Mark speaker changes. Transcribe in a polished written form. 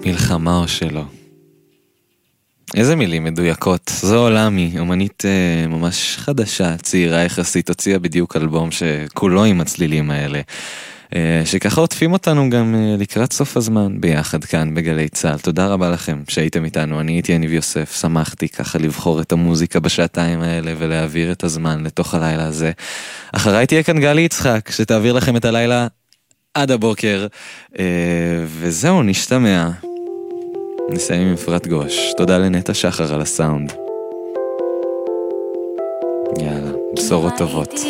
Speaker 1: מלחמה או שלא. איזה מילים מדויקות. זו עולמי, אומנית ממש חדשה, צעירה יחסית, הוציאה בדיוק אלבום שכולו עם הצלילים האלה. שככה עוטפים אותנו גם לקראת סוף הזמן ביחד כאן בגלי צהל. תודה רבה לכם שהייתם איתנו. אני הייתי יניב יוסף, שמחתי ככה לבחור את המוזיקה בשעתיים האלה ולהעביר את הזמן לתוך הלילה הזה. אחריי תהיה כאן גלי יצחק שתעביר לכם את הלילה עד הבוקר, וזהו, נשתמע. נסיים עם אפרת גוש. תודה לנטע שחר על הסאונד. יאללה, בשורות טובות.